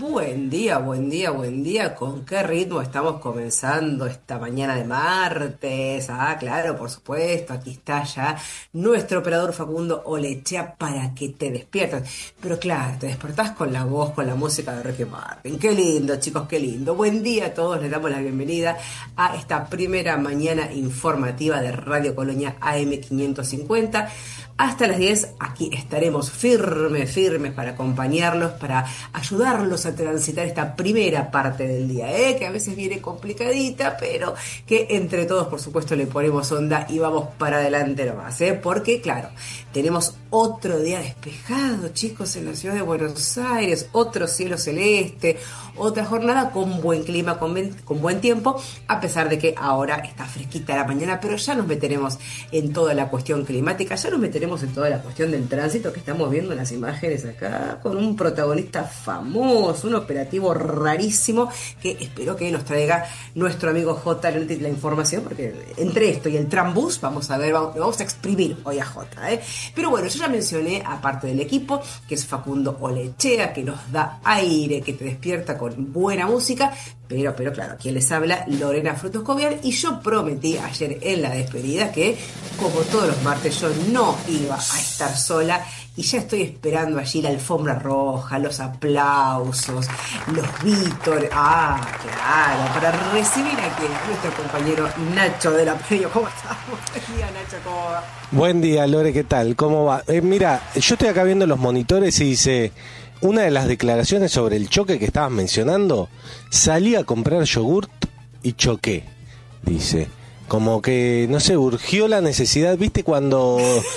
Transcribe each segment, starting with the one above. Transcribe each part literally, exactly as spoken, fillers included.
Buen día, buen día, buen día. ¿Con qué ritmo estamos comenzando esta mañana de martes? Ah, claro, por supuesto. Aquí está ya nuestro operador Facundo Olechea para que te despiertes. Pero claro, te despertás con la voz, con la música de Ricky Martin. Qué lindo, chicos, qué lindo. Buen día a todos. Les damos la bienvenida a esta primera mañana informativa de Radio Colonia A M quinientos cincuenta. Hasta las diez, aquí estaremos firmes, firmes para acompañarlos, para ayudarlos a transitar esta primera parte del día, ¿eh? Que a veces viene complicadita, pero que entre todos, por supuesto, le ponemos onda y vamos para adelante nomás, ¿eh? Porque, claro, tenemos otro día despejado, chicos, en la ciudad de Buenos Aires, otro cielo celeste, otra jornada con buen clima, con, ben, con buen tiempo, a pesar de que ahora está fresquita la mañana, pero ya nos meteremos en toda la cuestión climática, ya nos meteremos en toda la cuestión del tránsito que estamos viendo en las imágenes acá, con un protagonista famoso, un operativo rarísimo, que espero que nos traiga nuestro amigo J la información, porque entre esto y el Trambús, vamos a ver, vamos, vamos a exprimir hoy a J, ¿eh? Pero bueno, yo ya mencioné, aparte del equipo, que es Facundo Olechea, que nos da aire, que te despierta con buena música, pero, pero claro, quien les habla, Lorena Frutos Cobian, y yo prometí ayer en la despedida que, como todos los martes, yo no iba a estar sola, y ya estoy esperando allí la alfombra roja, los aplausos, los vítores, ah, claro, para recibir aquí a nuestro compañero Nacho de la Peña. ¿Cómo estamos? Buen día, Nacho, ¿cómo va? Buen día, Lore, ¿qué tal? ¿Cómo va? Eh, mira, yo estoy acá viendo los monitores y dice... Una de las declaraciones sobre el choque que estabas mencionando, salí a comprar yogurt y choqué, dice. Como que, no sé, urgió la necesidad, ¿viste? Cuando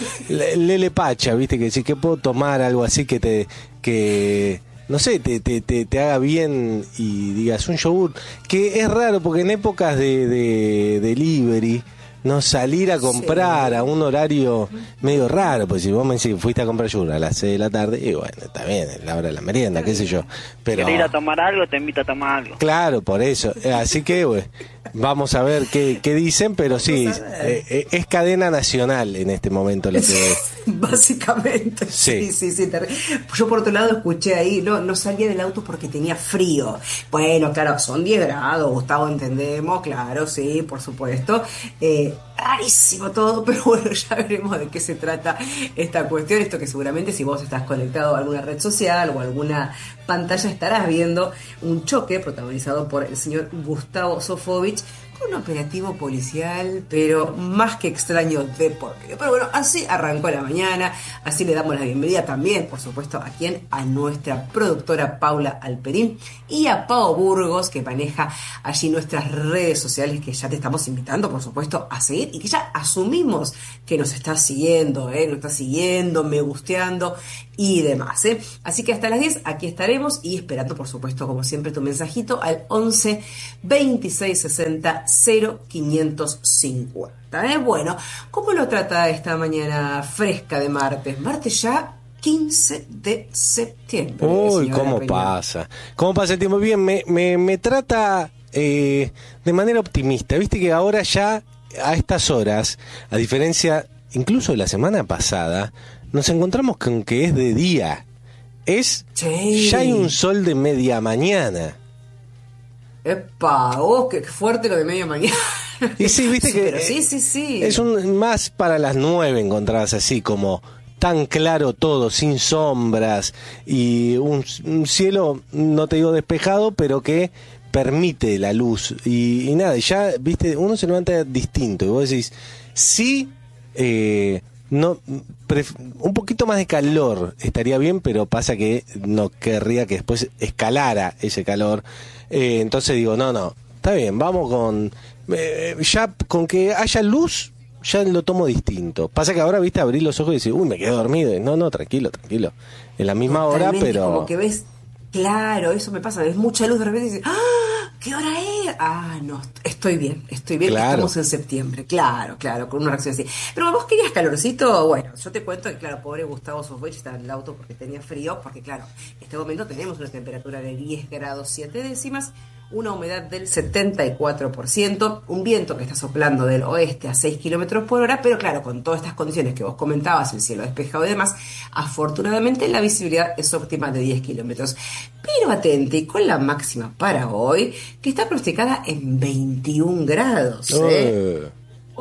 Lele Pacha, ¿viste? Que decís que puedo tomar algo así que te... que no sé, te, te, te, te haga bien y digas un yogur. Que es raro porque en épocas de, de delivery... No salir a comprar sí. A un horario medio raro, pues si vos me decís que fuiste a comprar yogur a las seis de la tarde, y bueno, está bien, es la hora de la merienda, qué sé yo. Pero ¿querés ir a tomar algo? Te invito a tomar algo. Claro, por eso. Así que, bueno, vamos a ver qué, qué dicen, pero sí, eh, es cadena nacional en este momento lo que... Básicamente, sí, sí, sí. sí Yo por otro lado escuché ahí, no, no salía del auto porque tenía frío. Bueno, claro, son diez grados, Gustavo, entendemos, claro, sí, por supuesto. Eh, rarísimo todo, pero bueno, ya veremos de qué se trata esta cuestión. Esto que seguramente si vos estás conectado a alguna red social o alguna pantalla estarás viendo un choque protagonizado por el señor Gustavo Sofovich con un operativo policial, pero más que extraño de por medio. Pero bueno, así arrancó la mañana, así le damos la bienvenida también, por supuesto, ¿a quién? A nuestra productora Paula Alperín y a Pao Burgos, que maneja allí nuestras redes sociales, que ya te estamos invitando, por supuesto, a seguir y que ya asumimos que nos está siguiendo, ¿eh? Nos está siguiendo, me gusteando y demás, ¿eh? Así que hasta las diez aquí estaremos y esperando, por supuesto, como siempre, tu mensajito al once veintiséis sesenta cero quinientos cincuenta, ¿eh? Bueno, ¿cómo lo trata esta mañana fresca de martes? Martes ya quince de septiembre. Uy, ¿cómo Peña? pasa? ¿Cómo pasa el tiempo? Bien, me, me, me trata eh, de manera optimista. Viste que ahora ya a estas horas, a diferencia incluso de la semana pasada, nos encontramos con que es de día. Es sí. Ya hay un sol de media mañana. Epa, oh, qué fuerte lo de media mañana. Y sí, viste sí, que pero sí, sí, sí. Es un más para las nueve encontradas así como tan claro todo, sin sombras y un, un cielo, no te digo despejado, pero que permite la luz y, y nada, ya viste, uno se levanta distinto y vos decís, sí, eh, no, pref- un poquito más de calor estaría bien, pero pasa que no querría que después escalara ese calor, eh, entonces digo, no, no, está bien, vamos con, eh, ya con que haya luz, ya lo tomo distinto. Pasa que ahora, viste, abrí los ojos y decís, uy, me quedé dormido. Y, no, no, tranquilo, tranquilo. En la misma Totalmente, hora, pero... como que ves, claro, eso me pasa, ves mucha luz de repente y dices, ¡ah! ¿Qué hora es? Ah, no, estoy bien, estoy bien, claro. Estamos en septiembre, claro, claro, con una reacción así. Pero vos querías calorcito, bueno, yo te cuento que, claro, pobre Gustavo Sofovich estaba en el auto porque tenía frío, porque, claro, en este momento tenemos una temperatura de diez grados siete décimas, una humedad del setenta y cuatro por ciento, un viento que está soplando del oeste a seis kilómetros por hora, pero claro, con todas estas condiciones que vos comentabas, el cielo despejado y demás, afortunadamente la visibilidad es óptima de diez kilómetros. Pero atente con la máxima para hoy, que está pronosticada en veintiún grados. ¿eh? Uh.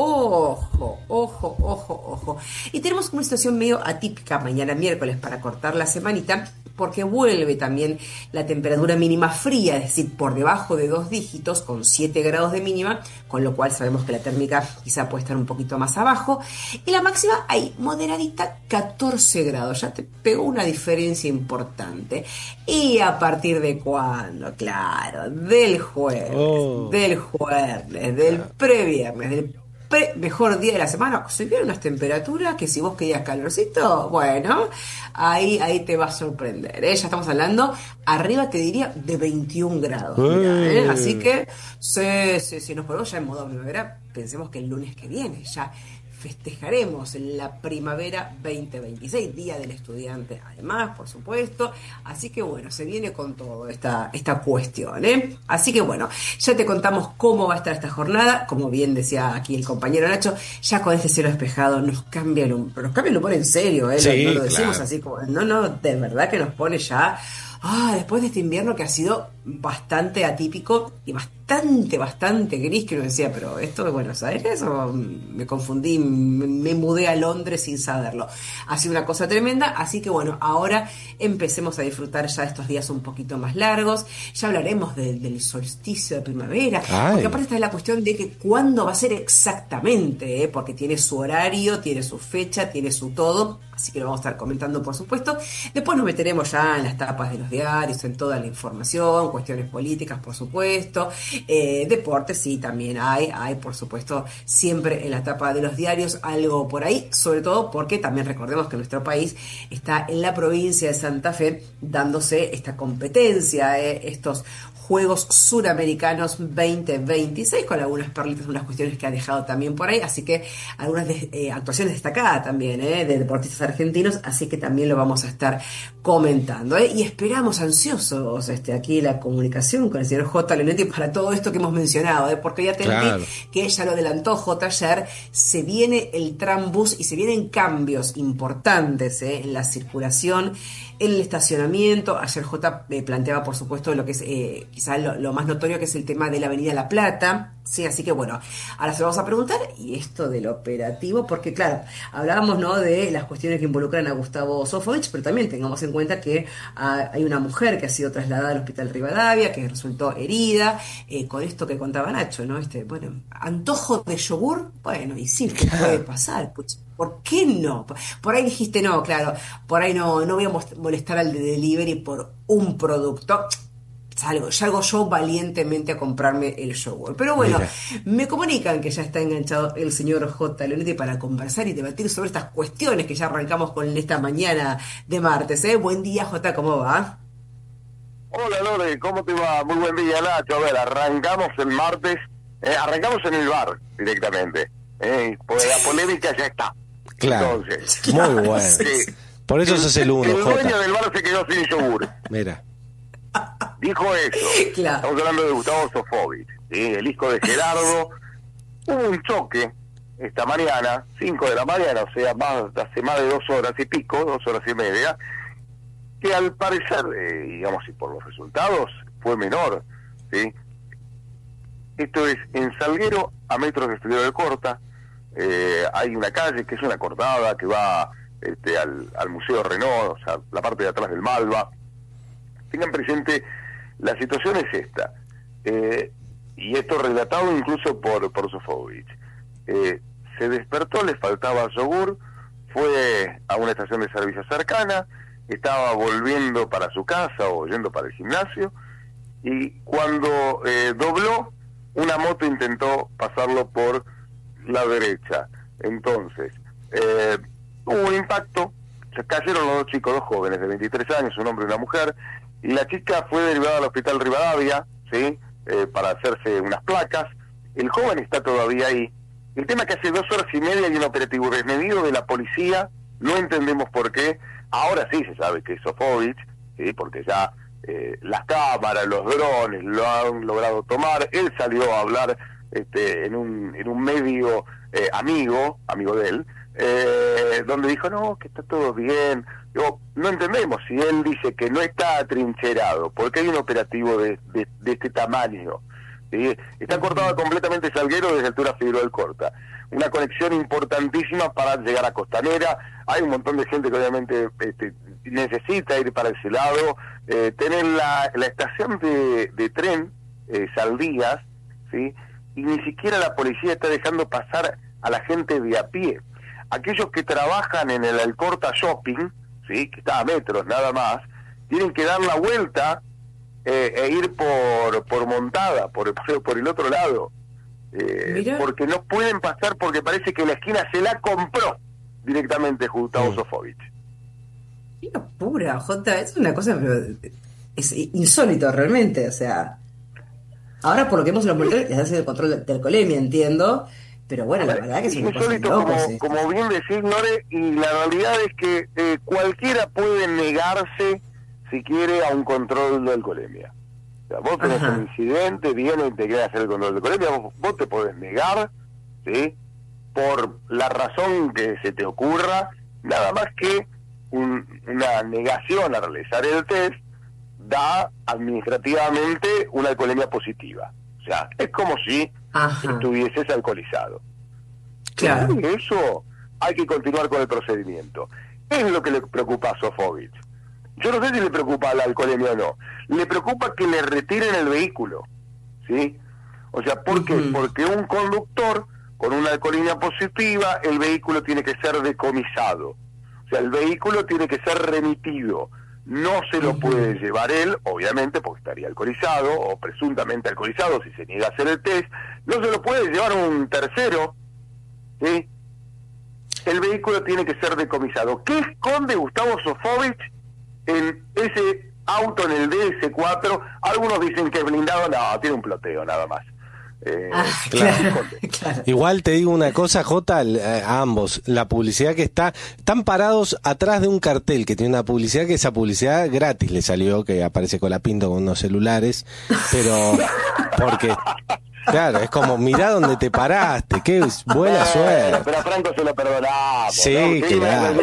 Ojo, ojo, ojo, ojo. Y tenemos una situación medio atípica mañana miércoles para cortar la semanita, porque vuelve también la temperatura mínima fría, es decir, por debajo de dos dígitos, con siete grados de mínima, con lo cual sabemos que la térmica quizá puede estar un poquito más abajo. Y la máxima, ahí, moderadita, catorce grados. Ya te pegó una diferencia importante. ¿Y a partir de cuándo? Claro, del jueves, oh. del jueves, del previernes, del Pre, mejor día de la semana. Se vieron unas temperaturas que si vos querías calorcito, bueno, ahí, ahí te va a sorprender, ¿eh? Ya estamos hablando, arriba te diría de veintiún grados. Mirá, ¿eh? Así que, si, si, si nos ponemos ya en modo primavera, pensemos que el lunes que viene ya festejaremos la primavera veinte veintiséis, Día del Estudiante, además, por supuesto. Así que bueno, se viene con todo esta, esta cuestión, ¿eh? Así que bueno, ya te contamos cómo va a estar esta jornada. Como bien decía aquí el compañero Nacho, ya con este cielo despejado nos cambia el humor, nos cambia el humor en serio, ¿eh? Sí, no, no lo decimos claro. Así como, no, no, de verdad que nos pone ya. Ah, después de este invierno que ha sido bastante atípico y bastante, bastante gris, que uno decía, pero esto es Buenos Aires o me confundí, me, me mudé a Londres sin saberlo. Ha sido una cosa tremenda, así que bueno, ahora empecemos a disfrutar ya de estos días un poquito más largos. Ya hablaremos de, del solsticio de primavera, Ay. porque aparte está la cuestión de que cuándo va a ser exactamente, ¿eh? Porque tiene su horario, tiene su fecha, tiene su todo. Así que lo vamos a estar comentando, por supuesto. Después nos meteremos ya en las tapas de los diarios, en toda la información, cuestiones políticas, por supuesto. Eh, deportes, sí, también hay, hay, por supuesto, siempre en la tapa de los diarios algo por ahí. Sobre todo porque también recordemos que nuestro país está en la provincia de Santa Fe dándose esta competencia, eh, estos Juegos Suramericanos veinte veintiséis, con algunas perlitas, unas cuestiones que ha dejado también por ahí, así que algunas de, eh, actuaciones destacadas también eh, de deportistas argentinos, así que también lo vamos a estar comentando, eh, y esperamos ansiosos este, aquí la comunicación con el señor J. Leonetti para todo esto que hemos mencionado, eh, porque ya te claro. que ya lo adelantó J ayer, se viene el Trambús y se vienen cambios importantes eh, en la circulación, en el estacionamiento. Ayer J eh, planteaba, por supuesto, lo que es eh, quizás lo, lo más notorio, que es el tema de la Avenida La Plata. Sí, así que bueno, ahora se lo vamos a preguntar, y esto del operativo, porque claro, hablábamos, ¿no?, de las cuestiones que involucran a Gustavo Sofovich, pero también tengamos en cuenta que ah, hay una mujer que ha sido trasladada al Hospital Rivadavia, que resultó herida, eh, con esto que contaba Nacho, ¿no? Este, bueno, antojo de yogur, bueno, y sí, ¿qué puede pasar? Puch, ¿por qué no? Por ahí dijiste, no, claro, por ahí no, no voy a molestar al de delivery por un producto. Salgo, salgo yo valientemente a comprarme el yogur. Pero bueno, Mira. me comunican que ya está enganchado el señor J. Leonetti para conversar y debatir sobre estas cuestiones que ya arrancamos con esta mañana de martes. ¿eh? Buen día, J, ¿cómo va? Hola, Lore, ¿cómo te va? Muy buen día, Nacho. A ver, arrancamos el martes, eh, arrancamos en el bar directamente. Eh, pues la polémica ya está. Claro, Entonces, muy bueno. Sí. Por eso sos el uno, El J. dueño del bar se quedó sin yogur. Mira. Dijo eso. Claro. Estamos hablando de Gustavo Sofovich, ¿sí? El hijo de Gerardo. Hubo un choque esta mañana, cinco de la mañana, o sea, más, hace más de dos horas y pico, dos horas y media, que al parecer, eh, digamos, y por los resultados, fue menor, ¿sí? Esto es en Salguero, a metros de Estudio de Corta. Eh, hay una calle que es una cortada que va este, al, al Museo Renault, o sea, la parte de atrás del Malva. Tengan presente, la situación es esta, eh, y esto relatado incluso por, por Sofovich. Eh, se despertó, le faltaba yogur, fue a una estación de servicio cercana, estaba volviendo para su casa o yendo para el gimnasio, y cuando eh, dobló, una moto intentó pasarlo por la derecha. Entonces, eh, hubo un impacto, se cayeron los dos chicos, dos jóvenes de veintitrés años, un hombre y una mujer, y la chica fue derivada al Hospital Rivadavia, ¿sí?, eh, para hacerse unas placas. El joven está todavía ahí. El tema es que hace dos horas y media hay un operativo desmedido de la policía, no entendemos por qué. Ahora sí se sabe que es Sofovich, ¿sí?, porque ya eh, las cámaras, los drones, lo han logrado tomar. Él salió a hablar este, en un en un medio eh, amigo, amigo de él, eh, donde dijo, no, que está todo bien. Digo, no entendemos, si él dice que no está atrincherado, porque hay un operativo de, de, de este tamaño, ¿sí? Está cortada completamente Salguero desde altura Figueroa Alcorta, una conexión importantísima para llegar a Costanera. Hay un montón de gente que obviamente este, necesita ir para ese lado, eh, tener la, la estación de, de tren eh, Saldías, ¿sí? Y ni siquiera la policía está dejando pasar a la gente de a pie. Aquellos que trabajan en el Alcorta Shopping, ¿sí? Que está a metros nada más, tienen que dar la vuelta eh, e ir por por Montada, por, por, por el otro lado, eh, porque no pueden pasar, porque parece que la esquina se la compró directamente Gustavo mm. Sofovich. Qué locura, Jota, es una cosa, pero es insólito realmente, o sea, ahora por lo que hemos en los monitores les hacen el control de, de alcoholemia, entiendo. Pero bueno, la verdad que es una cosa insólito, como, como bien decís, Lore, y la realidad es que eh, cualquiera puede negarse, si quiere, a un control de alcoholemia. O sea, vos tenés Ajá. un incidente, viene y te querés hacer el control de alcoholemia, vos, vos te podés negar, ¿sí? Por la razón que se te ocurra, nada más que un, una negación a realizar el test da administrativamente una alcoholemia positiva. O sea, es como si Ajá. estuvieses alcoholizado. Claro. Y eso hay que continuar con el procedimiento. Es lo que le preocupa a Sofovich. Yo no sé si le preocupa la alcoholemia o no. Le preocupa que le retiren el vehículo, ¿sí? O sea, ¿por qué? Uh-huh. Porque un conductor con una alcoholemia positiva, el vehículo tiene que ser decomisado. O sea, el vehículo tiene que ser remitido. No se lo uh-huh. puede llevar él, obviamente, porque estaría alcoholizado o presuntamente alcoholizado si se niega a hacer el test. No se lo puede llevar un tercero, ¿sí? El vehículo tiene que ser decomisado. ¿Qué esconde Gustavo Sofovich en ese auto, en el D S cuatro? Algunos dicen que es blindado, no, tiene un ploteo nada más. Eh, ah, claro, claro. Igual te digo una cosa, Jota, a ambos, la publicidad que está, están parados atrás de un cartel que tiene una publicidad, que esa publicidad gratis le salió, que aparece Colapinto con unos celulares, pero porque claro, es como, mirá dónde te paraste, qué buena eh, suerte. Pero a Franco se lo perdonamos. Sí, ¿no? Claro.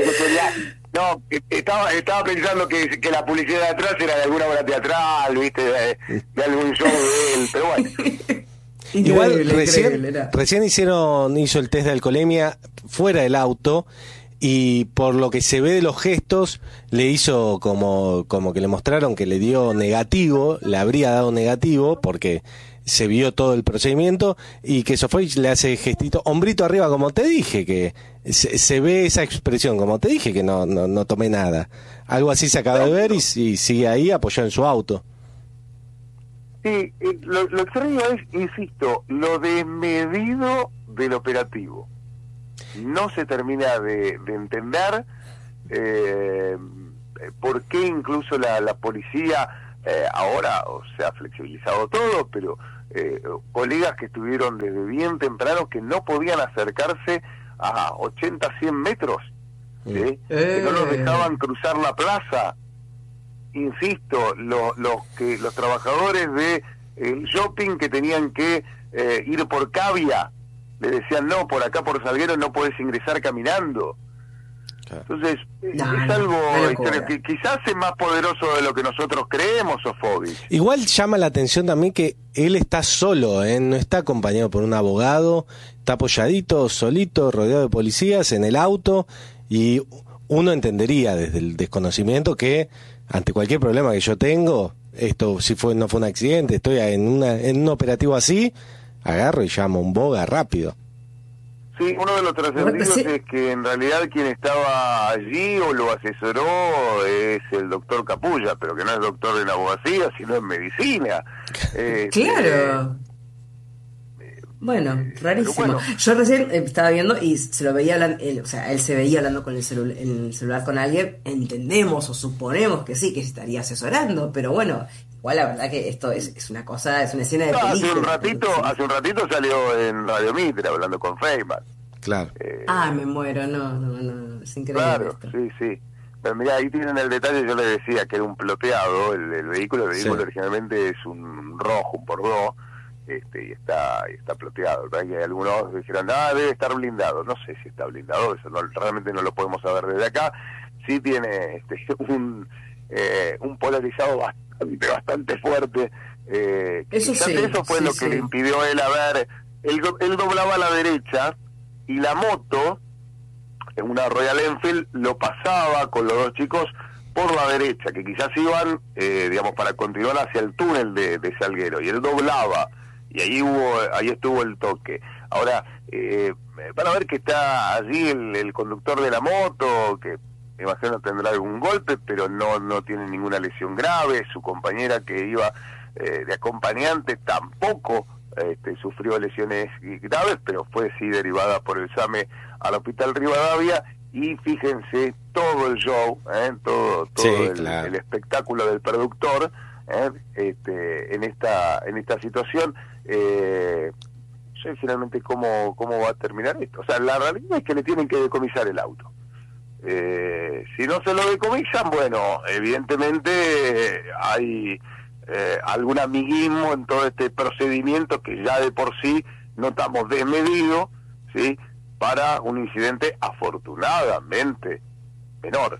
No, estaba estaba pensando que, que la publicidad de atrás era de alguna obra teatral, viste, de, de algún show de él, pero bueno. Igual recién, recién hicieron hizo el test de alcoholemia fuera del auto y por lo que se ve de los gestos le hizo como como que le mostraron que le dio negativo, le habría dado negativo porque se vio todo el procedimiento y que Sofovich le hace gestito, hombrito arriba como te dije, que se, se ve esa expresión como te dije que no no, no tomé nada. Algo así se acaba de ver y, y sigue ahí apoyado en su auto. Sí, lo, lo extraño es, insisto, lo desmedido del operativo. No se termina de, de entender eh, por qué incluso la, la policía eh, ahora, o se ha flexibilizado todo, pero eh, colegas que estuvieron desde bien temprano que no podían acercarse a ochenta, cien metros, ¿sí? eh. que no los dejaban cruzar la plaza. Insisto, los los que los trabajadores de el shopping que tenían que eh, ir por Cavia, le decían no, por acá por Salguero no podés ingresar caminando. Claro. Entonces no, es algo no, que quizás es más poderoso de lo que nosotros creemos, Sofovich. Igual llama la atención también que él está solo, ¿eh? No está acompañado por un abogado, está apoyadito, solito, rodeado de policías en el auto, y uno entendería desde el desconocimiento que ante cualquier problema que yo tengo, esto si fue no fue un accidente, estoy en una en un operativo así, agarro y llamo a un boga rápido. Sí, uno de los trascendidos sí. es que en realidad quien estaba allí o lo asesoró es el doctor Capulla, pero que no es doctor en abogacía, sino en medicina. Eh, claro. Eh, bueno, rarísimo. Bueno, yo recién estaba viendo y se lo veía hablando, él, o sea, él se veía hablando con el, celu- el celular con alguien. Entendemos o suponemos que sí, que estaría asesorando, pero bueno, igual la verdad que esto es, es una cosa, es una escena de no, película. Hace un ratito, sí. hace un ratito salió en Radio Mitre hablando con Feynman. Claro. Eh, ah, me muero, no, no, no, es increíble. Claro, esto. sí, sí. Pero mirá, ahí tienen el detalle, yo les decía que era un ploteado, el, el vehículo, el vehículo Sí. originalmente es un rojo, un Bordeaux, este, y está y está ploteado. ¿Verdad? Que algunos dijeron, ah, debe estar blindado. No sé si está blindado, eso no, realmente no lo podemos saber desde acá. Sí tiene este, un, eh, un polarizado bastante, bastante fuerte. Eh, Eso quizás sí, eso fue sí, lo que sí. le impidió a él a ver, él, él doblaba a la derecha y la moto, en una Royal Enfield, lo pasaba con los dos chicos por la derecha, que quizás iban, eh, digamos, para continuar hacia el túnel de, de Salguero, y él doblaba, y ahí hubo, ahí estuvo el toque. Ahora, eh, van a ver que está allí el, el conductor de la moto, que me imagino tendrá algún golpe, pero no, no tiene ninguna lesión grave. Su compañera que iba eh, de acompañante tampoco este, sufrió lesiones graves, pero fue sí derivada por el SAME al Hospital Rivadavia. Y fíjense todo el show, ¿eh? todo, todo Sí, el, claro. el espectáculo del productor, ¿eh? este, en esta en esta situación. Eh, no sé finalmente cómo, cómo va a terminar esto. O sea, la realidad es que le tienen que decomisar el auto. Eh, si no se lo decomisan, bueno, evidentemente eh, hay eh, algún amiguismo en todo este procedimiento que ya de por sí notamos desmedido, ¿sí? Para un incidente afortunadamente menor.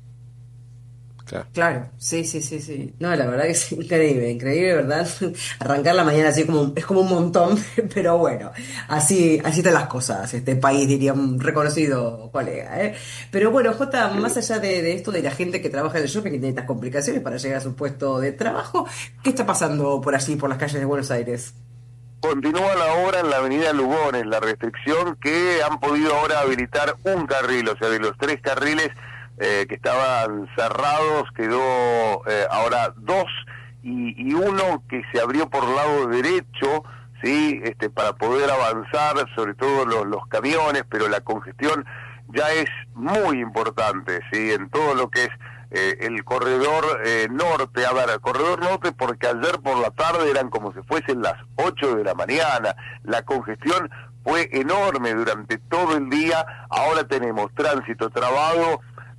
Claro. Claro, sí, sí, sí, sí. No, la verdad que es increíble, increíble, ¿verdad? Arrancar la mañana así como es como un montón, pero bueno, así, así están las cosas, este país, diría un reconocido colega, ¿eh? Pero bueno, Jota, más allá de, de esto de la gente que trabaja en el shopping y tiene estas complicaciones para llegar a su puesto de trabajo, ¿qué está pasando por allí, por las calles de Buenos Aires? Continúa la obra en la avenida Lugones, la restricción que han podido ahora habilitar un carril, o sea, de los tres carriles eh, que estaban cerrados, quedó eh, ahora dos y, y uno que se abrió por el lado derecho, sí, este, para poder avanzar, sobre todo los, los camiones, pero la congestión ya es muy importante, sí, en todo lo que es eh, el corredor eh, norte. A ver, el corredor norte, porque ayer por la tarde eran como si fuesen las ocho de la mañana, la congestión fue enorme durante todo el día. Ahora tenemos tránsito trabado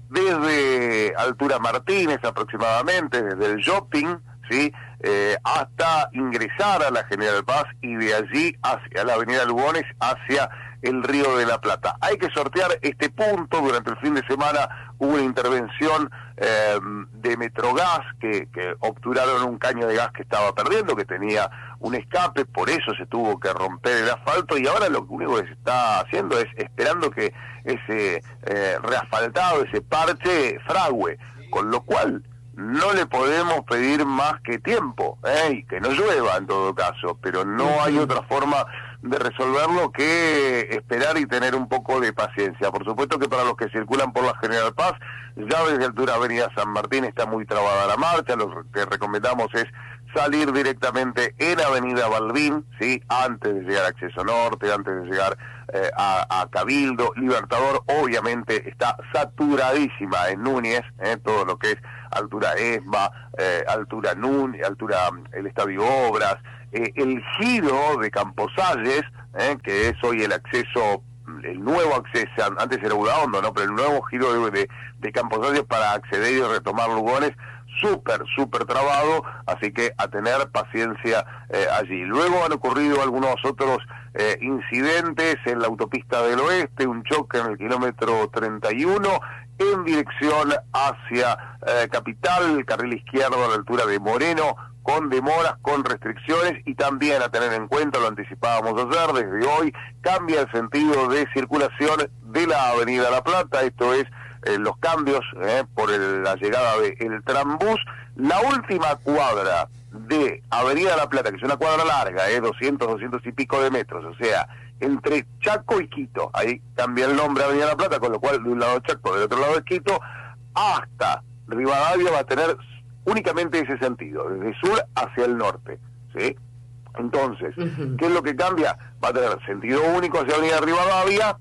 desde Altura Martínez aproximadamente, desde el shopping, ¿sí? Eh, hasta ingresar a la General Paz y de allí hacia la avenida Lugones, hacia el Río de la Plata. Hay que sortear este punto. Durante el fin de semana hubo una intervención eh, de Metrogas que, que obturaron un caño de gas que estaba perdiendo, que tenía un escape, por eso se tuvo que romper el asfalto, y ahora lo único que se está haciendo es esperando que ese eh, reasfaltado, ese parche, fragüe, con lo cual no le podemos pedir más que tiempo, ¿eh? Y que no llueva en todo caso, pero no hay otra forma de resolverlo que esperar y tener un poco de paciencia. Por supuesto que para los que circulan por la General Paz, ya desde altura Avenida San Martín está muy trabada la marcha. Lo que recomendamos es salir directamente en Avenida Balbín, ¿sí? Antes de llegar a Acceso Norte, antes de llegar eh, a, a Cabildo. Libertador obviamente está saturadísima en Núñez, ¿eh? Todo lo que es altura ESMA, eh, altura Núñez, altura el Estadio Obras, eh, el giro de Camposalles, eh, que es hoy el acceso, el nuevo acceso, antes era Udaondo, ¿no? Pero el nuevo giro de, de, de Camposalles para acceder y retomar Lugones, súper, súper trabado, así que a tener paciencia eh, allí. Luego han ocurrido algunos otros eh, incidentes en la autopista del oeste, un choque en el kilómetro treinta y uno, en dirección hacia eh, Capital, el carril izquierdo a la altura de Moreno, con demoras, con restricciones, y también a tener en cuenta, lo anticipábamos ayer, desde hoy cambia el sentido de circulación de la avenida La Plata, esto es eh, los cambios eh, por el, la llegada del trambús. La última cuadra de Avenida La Plata, que es una cuadra larga, eh, doscientos, doscientos y pico de metros, o sea, entre Chaco y Quito, ahí cambia el nombre Avenida La Plata, con lo cual de un lado Chaco, del otro lado es Quito, hasta Rivadavia va a tener únicamente ese sentido, desde sur hacia el norte, ¿sí? Entonces, uh-huh. ¿qué es lo que cambia? Va a tener sentido único hacia Avenida Rivadavia,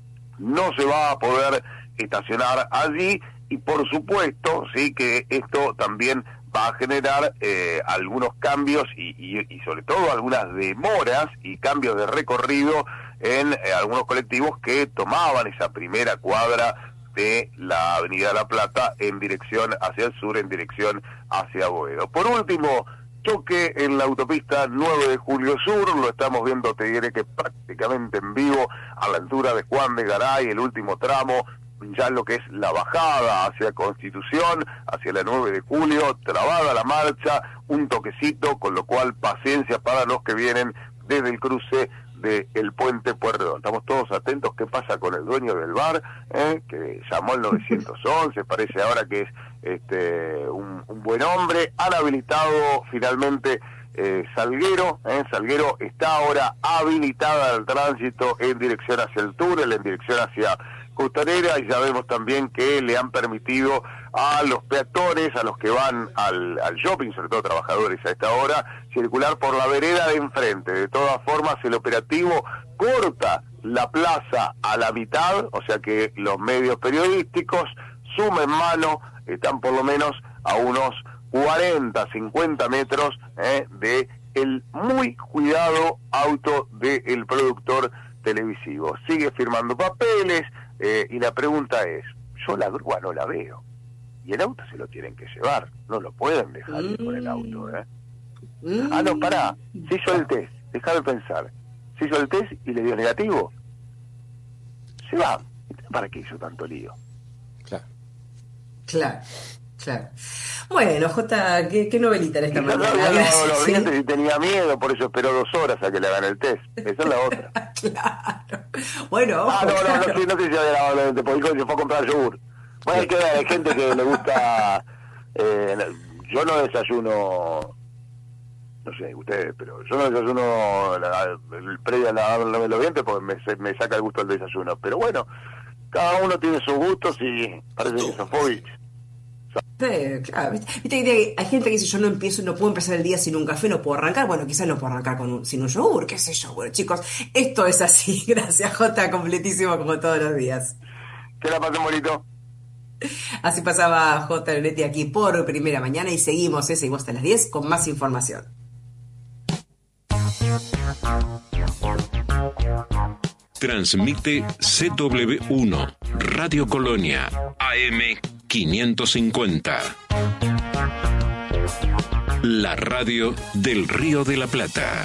no se va a poder estacionar allí, y por supuesto, sí, que esto también va a generar eh, algunos cambios y, y, y sobre todo algunas demoras y cambios de recorrido en eh, algunos colectivos que tomaban esa primera cuadra de la Avenida La Plata en dirección hacia el sur, en dirección hacia Boedo. Por último, choque en la autopista nueve de Julio Sur, lo estamos viendo, te diré que prácticamente en vivo, a la altura de Juan de Garay, el último tramo, ya lo que es la bajada hacia Constitución, hacia la nueve de Julio, trabada la marcha, un toquecito, con lo cual paciencia para los que vienen desde el cruce del puente Pueyrredón. Estamos todos atentos qué pasa con el dueño del bar, ¿eh? que llamó al nueve once, parece ahora que es este un, un buen hombre. Han habilitado finalmente eh, Salguero, ¿eh? Salguero está ahora habilitada al tránsito en dirección hacia el túnel, en dirección hacia Costanera, y ya vemos también que le han permitido a los peatones, a los que van al, al shopping, sobre todo trabajadores a esta hora, circular por la vereda de enfrente. De todas formas, el operativo corta la plaza a la mitad, o sea que los medios periodísticos, suma en mano, están por lo menos a unos cuarenta, cincuenta metros eh, de el muy cuidado auto del productor televisivo. Sigue firmando papeles, eh, y la pregunta es, yo la grúa no la veo, y el auto se lo tienen que llevar, no lo pueden dejar ir con el auto, ¿eh? Mm. Ah, no, pará, se hizo el test, dejá de pensar, se hizo el test y le dio negativo, se va. ¿Para qué hizo tanto lío? Claro. Claro, claro. Bueno, Jota, ¿qué, qué novelita en esta mañana? No, no, no, no, no, y tenía miedo, por eso esperó dos horas a que le hagan el test. Esa es la otra. Claro. Bueno, ojo, Ah, no, no, claro. no, no, no sé si había grabado el test, porque dijo que se fue a comprar yogur. Bueno, hay que ver, hay gente que le gusta... Eh, yo no desayuno... No sé, ustedes, pero yo no desayuno la, el previo a lavarme los dientes porque me, me saca el gusto del desayuno. Pero bueno, cada uno tiene sus gustos y parece que Sofovich. Sí, claro, ¿viste? Viste que hay gente que dice yo no empiezo, no puedo empezar el día sin un café, no puedo arrancar. Bueno, quizás no puedo arrancar con un, sin un yogur, qué sé yo. Bueno, chicos, esto es así. Gracias, Jota, completísimo como todos los días. Que la pasen bonito. Así pasaba Jota Loretti aquí por Primera Mañana y seguimos, ¿eh? Seguimos hasta las diez con más información. Transmite C W uno, Radio Colonia, A M quinientos cincuenta. La radio del Río de la Plata.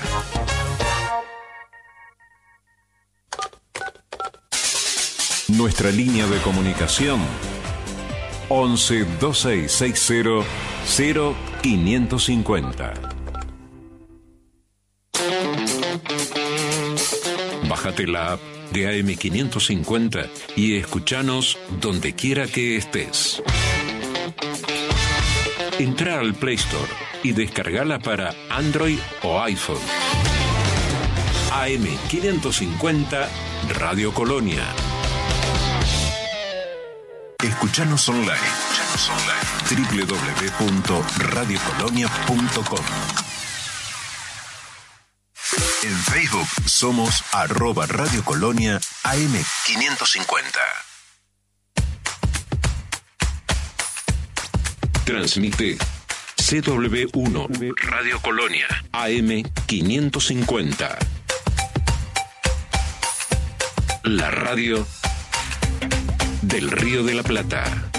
Nuestra línea de comunicación once dos seis seis cero cero quinientos cincuenta. Bájate la app de A M quinientos cincuenta y escuchanos donde quiera que estés. Entra al Play Store y descargala para Android o iPhone. A M quinientos cincuenta Radio Colonia. Escuchanos online. Escuchanos online. doble u doble u doble u punto radio colonia punto com. En Facebook somos arroba Radio Colonia A M quinientos cincuenta. Transmite C W uno Radio Colonia A M quinientos cincuenta. La radio del Río de la Plata.